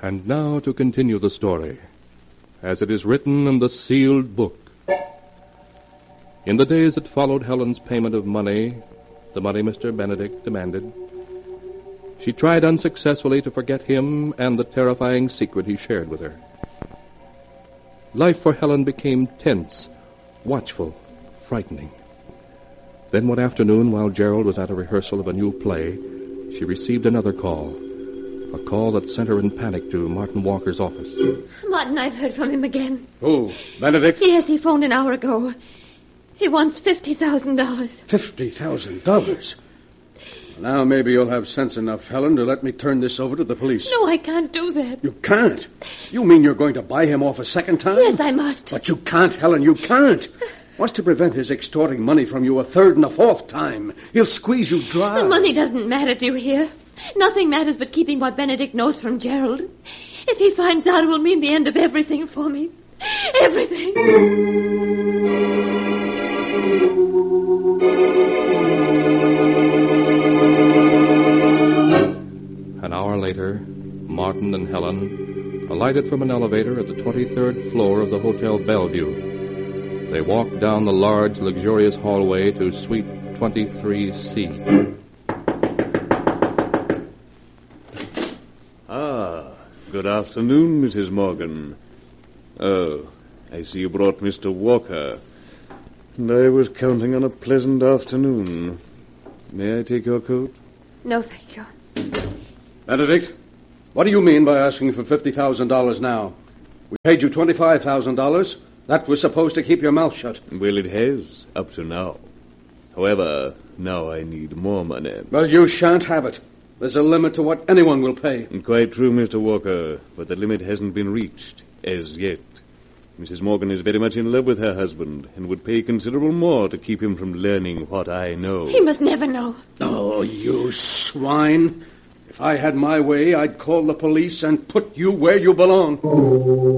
And now to continue the story, as it is written in the sealed book. In the days that followed Helen's payment of money, the money Mr. Benedict demanded, she tried unsuccessfully to forget him and the terrifying secret he shared with her. Life for Helen became tense, watchful, frightening. Then one afternoon, while Gerald was at a rehearsal of a new play, she received another call. A call that sent her in panic to Martin Walker's office. Martin, I've heard from him again. Who? Benedict? Yes, he phoned an hour ago. He wants $50,000. $50,000? Now maybe you'll have sense enough, Helen, to let me turn this over to the police. No, I can't do that. You can't? You mean you're going to buy him off a second time? Yes, I must. But you can't, Helen, you can't. What's to prevent his extorting money from you a third and a fourth time? He'll squeeze you dry. The money doesn't matter to you here. Nothing matters but keeping what Benedict knows from Gerald. If he finds out, it will mean the end of everything for me. Everything. An hour later, Martin and Helen alighted from an elevator at the 23rd floor of the Hotel Bellevue. They walked down the large, luxurious hallway to Suite 23C. Good afternoon, Mrs. Morgan. Oh, I see you brought Mr. Walker. And I was counting on a pleasant afternoon. May I take your coat? No, thank you. Benedict, what do you mean by asking for $50,000 now? We paid you $25,000. That was supposed to keep your mouth shut. Well, it has, up to now. However, now I need more money. Well, you shan't have it. There's a limit to what anyone will pay. Quite true, Mr. Walker, but the limit hasn't been reached, as yet. Mrs. Morgan is very much in love with her husband and would pay considerable more to keep him from learning what I know. He must never know. Oh, you swine. If I had my way, I'd call the police and put you where you belong.